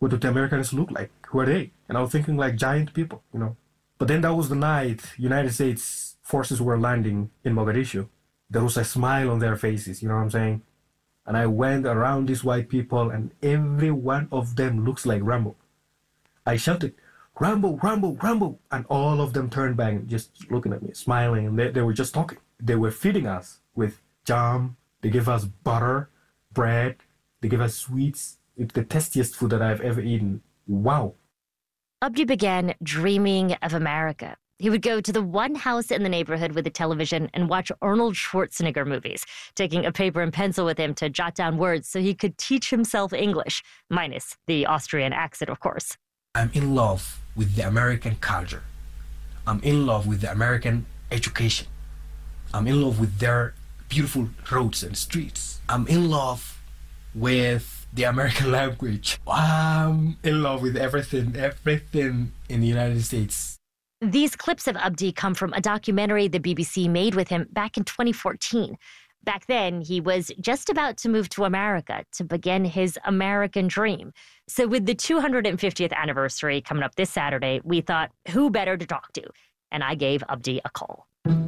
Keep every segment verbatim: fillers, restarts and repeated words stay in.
what do the Americans look like? Who are they? And I was thinking like giant people, you know. But then that was the night United States forces were landing in Mogadishu. There was a smile on their faces, you know what I'm saying? And I went around these white people and every one of them looks like Rambo. I shouted, Rambo, Rambo, Rambo. And all of them turned back just looking at me, smiling. And they, they were just talking. They were feeding us with jam. They gave us butter, bread. They gave us sweets. It's the tastiest food that I've ever eaten. Wow. Abdi began dreaming of America. He would go to the one house in the neighborhood with a television and watch Arnold Schwarzenegger movies, taking a paper and pencil with him to jot down words so he could teach himself English, minus the Austrian accent, of course. I'm in love with the American culture. I'm in love with the American education. I'm in love with their beautiful roads and streets. I'm in love with the American language. I'm in love with everything, everything in the United States. These clips of Abdi come from a documentary the B B C made with him back in twenty fourteen. Back then, he was just about to move to America to begin his American dream. So with the two hundred fiftieth anniversary coming up this Saturday, we thought, who better to talk to? And I gave Abdi a call.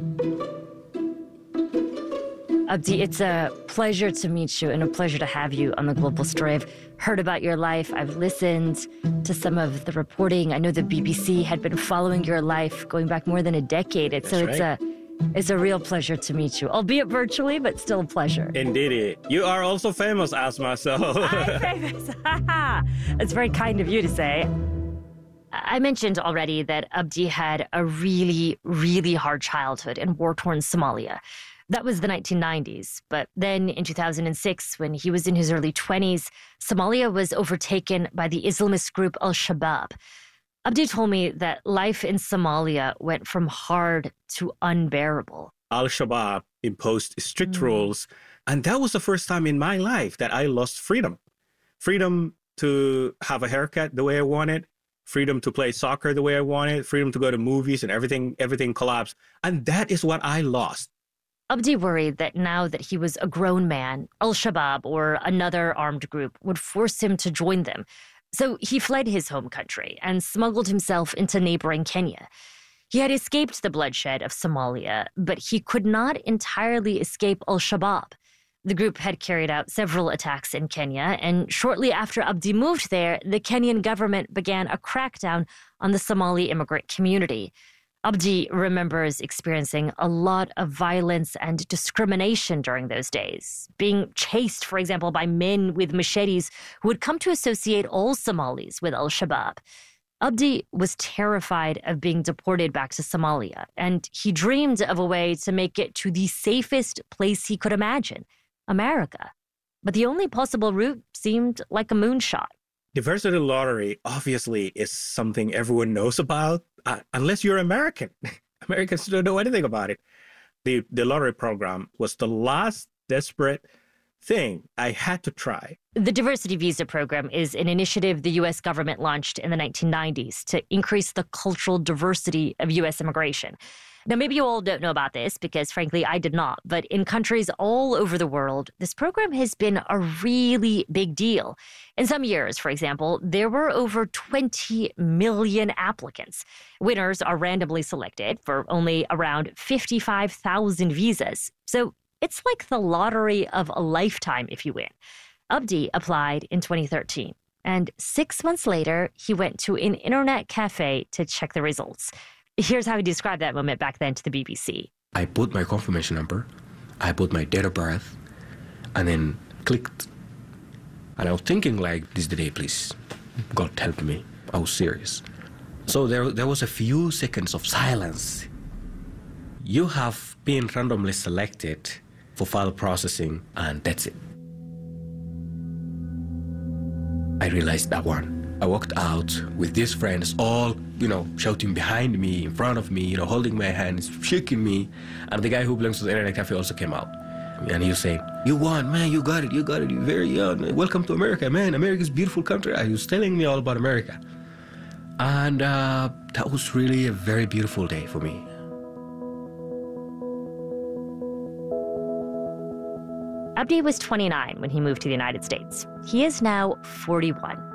Abdi, it's a pleasure to meet you and a pleasure to have you on the Global Story. I've heard about your life. I've listened to some of the reporting. I know the B B C had been following your life going back more than a decade. That's so right. it's a it's a real pleasure to meet you, albeit virtually, but still a pleasure. Indeed. You are also famous, Asma, so... I'm famous. That's very kind of you to say. I mentioned already that Abdi had a really, really hard childhood in war-torn Somalia. That was the nineteen nineties. But then in two thousand six, when he was in his early twenties, Somalia was overtaken by the Islamist group Al-Shabaab. Abdi told me that life in Somalia went from hard to unbearable. Al-Shabaab imposed strict Mm. rules, and that was the first time in my life that I lost freedom. Freedom to have a haircut the way I wanted, freedom to play soccer the way I wanted, freedom to go to movies, and everything, everything collapsed. And that is what I lost. Abdi worried that now that he was a grown man, Al-Shabaab or another armed group would force him to join them. So he fled his home country and smuggled himself into neighboring Kenya. He had escaped the bloodshed of Somalia, but he could not entirely escape Al-Shabaab. The group had carried out several attacks in Kenya, and shortly after Abdi moved there, the Kenyan government began a crackdown on the Somali immigrant community. Abdi remembers experiencing a lot of violence and discrimination during those days, being chased, for example, by men with machetes who would come to associate all Somalis with Al-Shabaab. Abdi was terrified of being deported back to Somalia, and he dreamed of a way to make it to the safest place he could imagine, America. But the only possible route seemed like a moonshot. Diversity lottery obviously is something everyone knows about, uh, unless you're American. Americans don't know anything about it. The, the lottery program was the last desperate thing I had to try. The Diversity Visa Program is an initiative the U S government launched in the nineteen nineties to increase the cultural diversity of U S immigration. Now, maybe you all don't know about this because, frankly, I did not. But in countries all over the world, this program has been a really big deal. In some years, for example, there were over twenty million applicants. Winners are randomly selected for only around fifty-five thousand visas. So it's like the lottery of a lifetime if you win. Abdi applied in twenty thirteen. And six months later, he went to an internet cafe to check the results. Here's how he described that moment back then to the B B C. I put my confirmation number, I put my date of birth, and then clicked. And I was thinking like, this is the day, please. God help me. I was serious. So there, there was a few seconds of silence. You have been randomly selected for file processing, and that's it. I realized that one. I walked out with these friends all, you know, shouting behind me, in front of me, you know, holding my hands, shaking me. And the guy who belongs to the internet cafe also came out. And he was saying, you won, man, you got it, you got it, you're very young. Welcome to America, man. America's a beautiful country. He was telling me all about America. And uh, that was really a very beautiful day for me. Abdi was twenty-nine when he moved to the United States. He is now forty-one.